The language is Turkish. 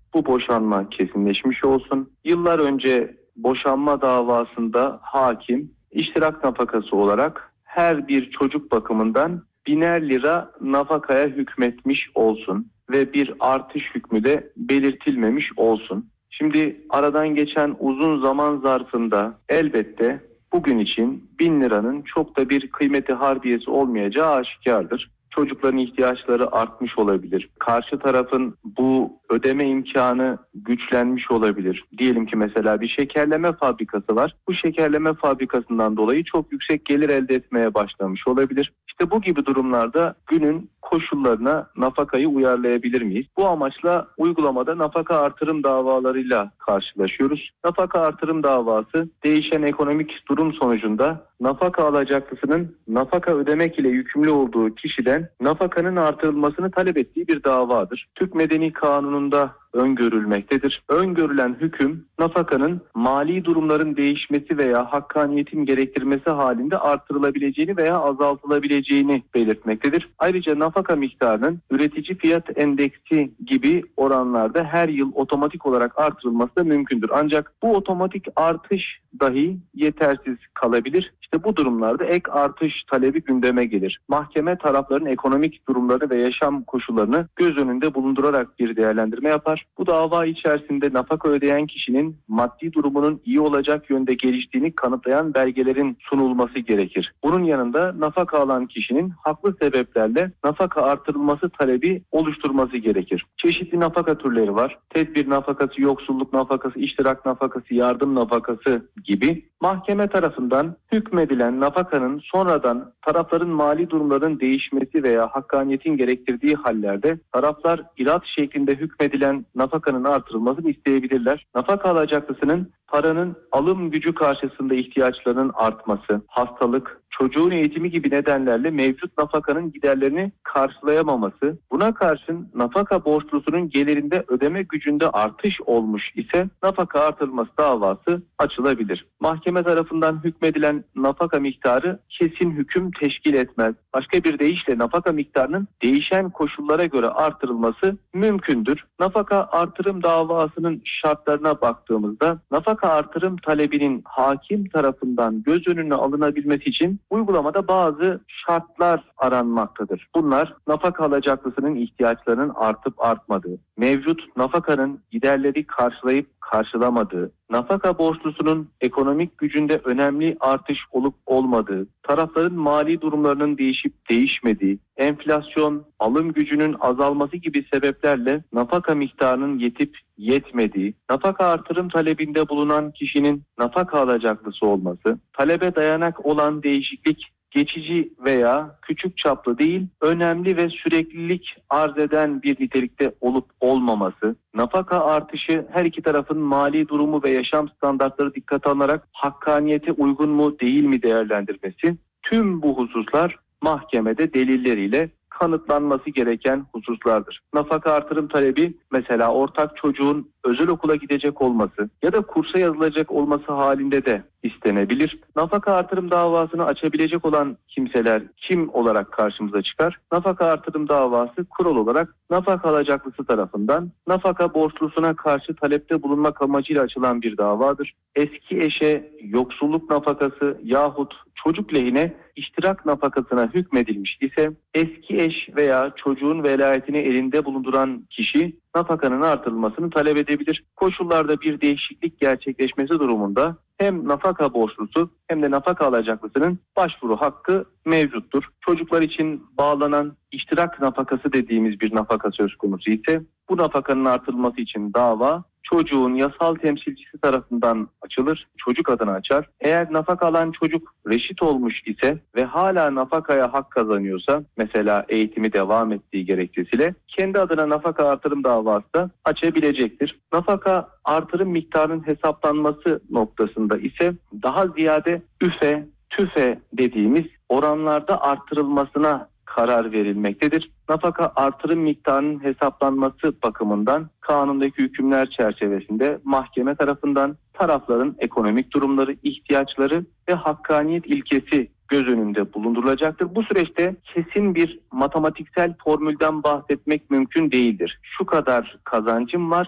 bu boşanma kesinleşmiş olsun. Yıllar önce boşanma davasında hakim iştirak nafakası olarak her bir çocuk bakımından 1000'er lira nafakaya hükmetmiş olsun ve bir artış hükmü de belirtilmemiş olsun. Şimdi aradan geçen uzun zaman zarfında elbette bugün için 1000 liranın çok da bir kıymeti harbiyesi olmayacağı aşikardır. Çocukların ihtiyaçları artmış olabilir. Karşı tarafın bu ödeme imkanı güçlenmiş olabilir. Diyelim ki mesela bir şekerleme fabrikası var. Bu şekerleme fabrikasından dolayı çok yüksek gelir elde etmeye başlamış olabilir. İşte bu gibi durumlarda günün koşullarına nafakayı uyarlayabilir miyiz? Bu amaçla uygulamada nafaka artırım davalarıyla karşılaşıyoruz. Nafaka artırım davası değişen ekonomik durum sonucunda nafaka alacaklısının nafaka ödemek ile yükümlü olduğu kişiden nafakanın artırılmasını talep ettiği bir davadır. Türk Medeni Kanunu'nda öngörülmektedir. Öngörülen hüküm nafakanın mali durumların değişmesi veya hakkaniyetin gerektirmesi halinde artırılabileceğini veya azaltılabileceğini belirtmektedir. Ayrıca nafaka miktarının üretici fiyat endeksi gibi oranlarda her yıl otomatik olarak artırılması da mümkündür. Ancak bu otomatik artış dahi yetersiz kalabilir. İşte bu durumlarda ek artış talebi gündeme gelir. Mahkeme tarafların ekonomik durumları ve yaşam koşullarını göz önünde bulundurarak bir değerlendirme yapar. Bu dava içerisinde nafaka ödeyen kişinin maddi durumunun iyi olacak yönde geliştiğini kanıtlayan belgelerin sunulması gerekir. Bunun yanında nafaka alan kişinin haklı sebeplerle nafaka artırılması talebi oluşturması gerekir. Çeşitli nafaka türleri var. Tedbir nafakası, yoksulluk nafakası, iştirak nafakası, yardım nafakası gibi. Mahkeme tarafından hükmedilen nafakanın sonradan tarafların mali durumlarının değişmesi veya hakkaniyetin gerektirdiği hallerde taraflar irad şeklinde hükmedilen nafakanın artırılmasını isteyebilirler. Nafaka alacaklısının paranın alım gücü karşısında ihtiyaçlarının artması, hastalık, çocuğun eğitimi gibi nedenlerle mevcut nafakanın giderlerini karşılayamaması, buna karşın nafaka borçlusunun gelirinde ödeme gücünde artış olmuş ise nafaka artırılması davası açılabilir. Mahkeme tarafından hükmedilen nafaka miktarı kesin hüküm teşkil etmez. Başka bir deyişle nafaka miktarının değişen koşullara göre artırılması mümkündür. Nafaka artırım davasının şartlarına baktığımızda nafaka artırım talebinin hakim tarafından göz önüne alınabilmesi için uygulamada bazı şartlar aranmaktadır. Bunlar nafaka alacaklısının ihtiyaçlarının artıp artmadığı, mevcut nafakanın giderleri karşılayıp karşılamadığı, nafaka borçlusunun ekonomik gücünde önemli artış olup olmadığı, tarafların mali durumlarının değişip değişmediği, enflasyon, alım gücünün azalması gibi sebeplerle nafaka miktarının yetip yetmediği, nafaka artırım talebinde bulunan kişinin nafaka alacaklısı olması, talebe dayanak olan değişiklik geçici veya küçük çaplı değil, önemli ve süreklilik arz eden bir nitelikte olup olmaması, nafaka artışı her iki tarafın mali durumu ve yaşam standartları dikkate alınarak hakkaniyete uygun mu değil mi değerlendirmesi, tüm bu hususlar mahkemede delilleriyle kanıtlanması gereken hususlardır. Nafaka artırım talebi mesela ortak çocuğun özel okula gidecek olması ya da kursa yazılacak olması halinde de istenebilir. Nafaka artırım davasını açabilecek olan kimseler kim olarak karşımıza çıkar? Nafaka artırım davası kural olarak nafaka alacaklısı tarafından nafaka borçlusuna karşı talepte bulunmak amacıyla açılan bir davadır. Eski eşe yoksulluk nafakası yahut çocuk lehine iştirak nafakasına hükmedilmiş ise eski eş veya çocuğun velayetini elinde bulunduran kişi nafakanın artırılmasını talep edebilir. Koşullarda bir değişiklik gerçekleşmesi durumunda hem nafaka borçlusu hem de nafaka alacaklısının başvuru hakkı mevcuttur. Çocuklar için bağlanan iştirak nafakası dediğimiz bir nafaka söz konusu ise bu nafakanın artırılması için dava çocuğun yasal temsilcisi tarafından açılır, çocuk adına açar. Eğer nafaka alan çocuk reşit olmuş ise ve hala nafakaya hak kazanıyorsa, mesela eğitimi devam ettiği gerekçesiyle kendi adına nafaka artırım davası da açabilecektir. Nafaka artırım miktarının hesaplanması noktasında ise daha ziyade üfe, tüfe dediğimiz oranlarda artırılmasına karar verilmektedir. Nafaka artırım miktarının hesaplanması bakımından kanundaki hükümler çerçevesinde mahkeme tarafından tarafların ekonomik durumları, ihtiyaçları ve hakkaniyet ilkesi göz önünde bulundurulacaktır. Bu süreçte kesin bir matematiksel formülden bahsetmek mümkün değildir. Şu kadar kazancım var,